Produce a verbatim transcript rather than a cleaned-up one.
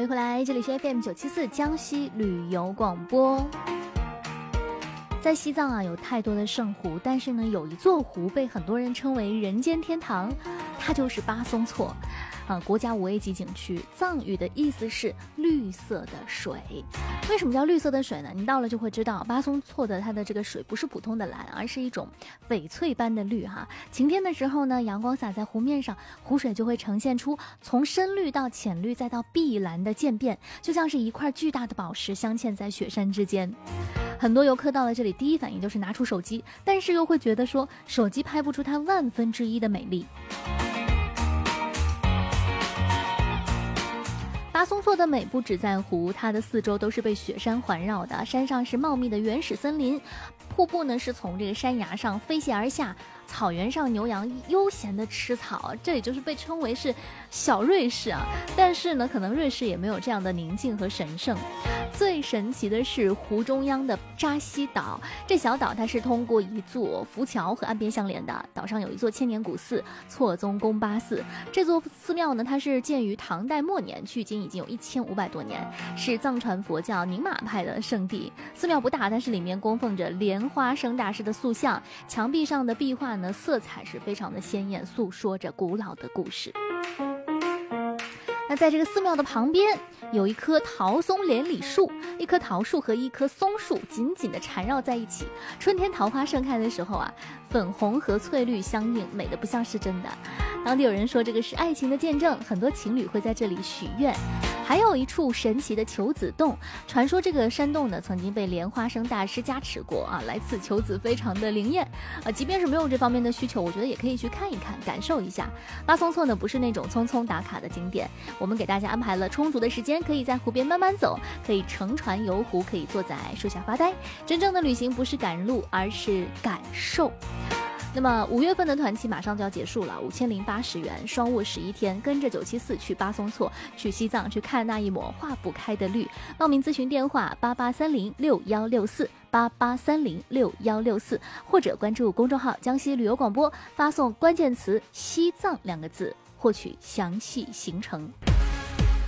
回来，这里是 F M 九七四江西旅游广播。在西藏啊，有太多的圣湖，但是呢，有一座湖被很多人称为人间天堂，它就是巴松措。啊，国家五 A 级景区，藏语的意思是绿色的水。为什么叫绿色的水呢？你到了就会知道，巴松措的它的这个水不是普通的蓝，而是一种翡翠般的绿哈。晴天的时候呢，阳光洒在湖面上，湖水就会呈现出从深绿到浅绿再到碧蓝的渐变，就像是一块巨大的宝石镶嵌在雪山之间。很多游客到了这里，第一反应就是拿出手机，但是又会觉得说，手机拍不出它万分之一的美丽。巴松措的美不只在湖，它的四周都是被雪山环绕的，山上是茂密的原始森林，瀑布呢是从这个山崖上飞泻而下，草原上牛羊悠闲的吃草，这也就是被称为是小瑞士啊。但是呢，可能瑞士也没有这样的宁静和神圣。最神奇的是湖中央的扎西岛，这小岛它是通过一座浮桥和岸边相连的，岛上有一座千年古寺错宗公巴寺。这座寺庙呢，它是建于唐代末年，距今已经有一千五百多年，是藏传佛教宁玛派的圣地。寺庙不大，但是里面供奉着莲花生大师的塑像，墙壁上的壁画呢，色彩是非常的鲜艳，诉说着古老的故事。那在这个寺庙的旁边有一棵桃松连理树，一棵桃树和一棵松树紧紧地缠绕在一起，春天桃花盛开的时候啊，粉红和翠绿相映，美得不像是真的。当地有人说这个是爱情的见证，很多情侣会在这里许愿。还有一处神奇的求子洞，传说这个山洞呢曾经被莲花生大师加持过啊，来此求子非常的灵验啊。即便是没有这方面的需求，我觉得也可以去看一看，感受一下。巴松措呢不是那种匆匆打卡的景点，我们给大家安排了充足的时间，可以在湖边慢慢走，可以乘船游湖，可以坐在树下发呆。真正的旅行不是赶路，而是感受。那么五月份的团期马上就要结束了，五千零八十元，双卧十一天，跟着九七四去巴松措，去西藏，去看那一抹化不开的绿。报名咨询电话八八三零六幺六四八八三零六幺六四，或者关注公众号江西旅游广播，发送关键词西藏两个字，获取详细行程。